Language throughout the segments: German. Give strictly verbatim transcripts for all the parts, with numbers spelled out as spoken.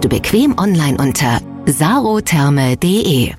du bequem online unter sarotherme punkt de.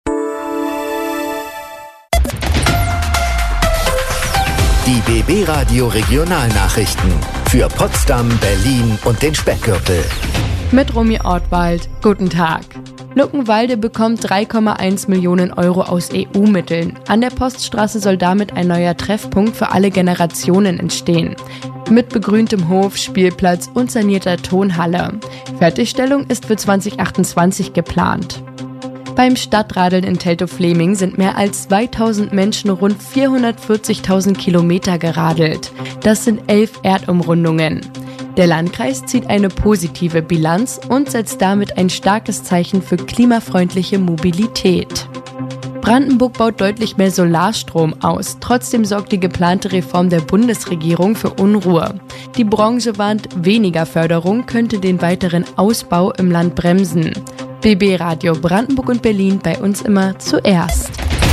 Die B B Radio Regionalnachrichten für Potsdam, Berlin und den Speckgürtel. Mit Romy Ortwald. Guten Tag. Luckenwalde bekommt drei Komma eins Millionen Euro aus E U-Mitteln. An der Poststraße soll damit ein neuer Treffpunkt für alle Generationen entstehen. Mit begrüntem Hof, Spielplatz und sanierter Tonhalle. Fertigstellung ist für zwanzig achtundzwanzig geplant. Beim Stadtradeln in Teltow-Fleming sind mehr als zweitausend Menschen rund vierhundertvierzigtausend Kilometer geradelt. Das sind elf Erdumrundungen. Der Landkreis zieht eine positive Bilanz und setzt damit ein starkes Zeichen für klimafreundliche Mobilität. Brandenburg baut deutlich mehr Solarstrom aus. Trotzdem sorgt die geplante Reform der Bundesregierung für Unruhe. Die Branche warnt, weniger Förderung könnte den weiteren Ausbau im Land bremsen. B B Radio Brandenburg und Berlin, bei uns immer zuerst.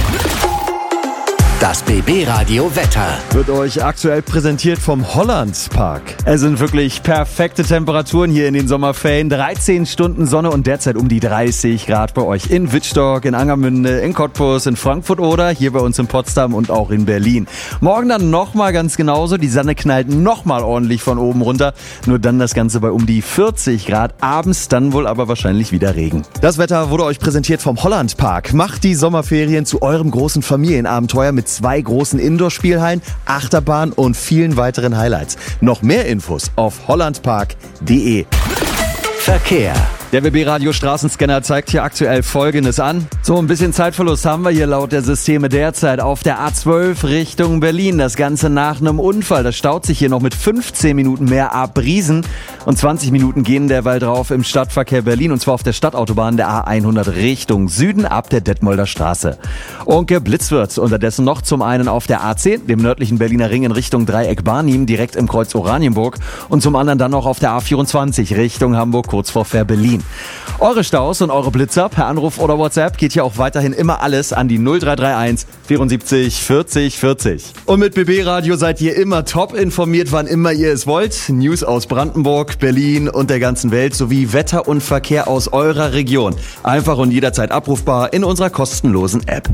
Das B B Radio Wetter wird euch aktuell präsentiert vom Hollandspark. Es sind wirklich perfekte Temperaturen hier in den Sommerferien. dreizehn Stunden Sonne und derzeit um die dreißig Grad bei euch in Wittstock, in Angermünde, in Cottbus, in Frankfurt oder hier bei uns in Potsdam und auch in Berlin. Morgen dann nochmal ganz genauso. Die Sonne knallt nochmal ordentlich von oben runter. Nur dann das Ganze bei um die vierzig Grad. Abends dann wohl aber wahrscheinlich wieder Regen. Das Wetter wurde euch präsentiert vom Hollandpark. Macht die Sommerferien zu eurem großen Familienabenteuer mit zwei großen Indoor-Spielhallen, Achterbahn und vielen weiteren Highlights. Noch mehr Infos auf hollandpark punkt de. Verkehr. Der B B-Radio Straßenscanner zeigt hier aktuell Folgendes an. So ein bisschen Zeitverlust haben wir hier laut der Systeme derzeit auf der A zwölf Richtung Berlin. Das Ganze nach einem Unfall. Das staut sich hier noch mit fünfzehn Minuten mehr ab Briesen. Und zwanzig Minuten gehen derweil drauf im Stadtverkehr Berlin. Und zwar auf der Stadtautobahn der A hundert Richtung Süden ab der Detmolder Straße. Und geblitzt wird unterdessen noch zum einen auf der A zehn, dem nördlichen Berliner Ring in Richtung Dreieck Barnim, direkt im Kreuz Oranienburg. Und zum anderen dann noch auf der A vierundzwanzig Richtung Hamburg, kurz vor Fähr-Berlin. Eure Staus und eure Blitzer per Anruf oder WhatsApp geht hier auch weiterhin immer alles an die null drei drei eins vierundsiebzig vierzig vierzig. Und mit B B Radio seid ihr immer top informiert, wann immer ihr es wollt. News aus Brandenburg, Berlin und der ganzen Welt sowie Wetter und Verkehr aus eurer Region. Einfach und jederzeit abrufbar in unserer kostenlosen App.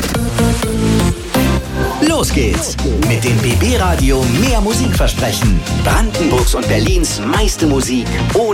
Los geht's mit dem B B Radio Mehr Musik versprechen. Brandenburgs und Berlins meiste Musik ohne